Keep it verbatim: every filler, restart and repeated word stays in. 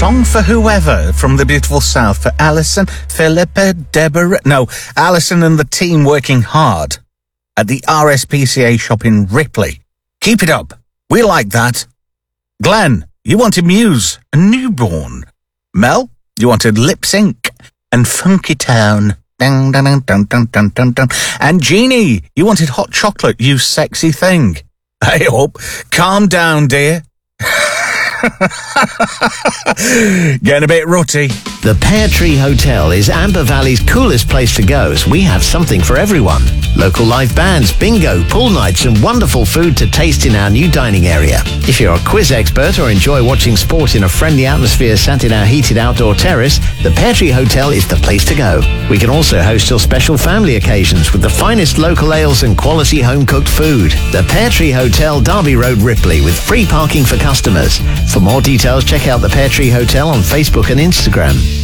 song for whoever from the beautiful South, for Alison, Philippa, Deborah. No, Alison and the team working hard at the R S P C A shop in Ripley. Keep it up. We like that. Glenn, you wanted Muse and Newborn. Mel, you wanted Lip Sync and Funky Town. Dun, dun, dun, dun, dun, dun, dun, dun. And Jeannie, you wanted Hot Chocolate, You Sexy Thing. Hey up, calm down, dear. Getting a bit rutty. The Pear Tree Hotel is Amber Valley's coolest place to go, as we have something for everyone. Local live bands, bingo, pool nights and wonderful food to taste in our new dining area. If you're a quiz expert or enjoy watching sport in a friendly atmosphere sat in our heated outdoor terrace, the Pear Tree Hotel is the place to go. We can also host your special family occasions with the finest local ales and quality home-cooked food. The Pear Tree Hotel, Derby Road, Ripley, with free parking for customers. For more details, check out the Pear Tree Hotel on Facebook and Instagram.